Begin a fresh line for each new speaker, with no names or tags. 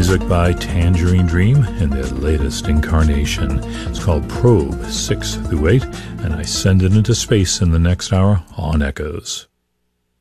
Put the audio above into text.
music by Tangerine Dream in their latest incarnation. It's called Probe 6 through 8, and I send it into space in the next hour on Echoes.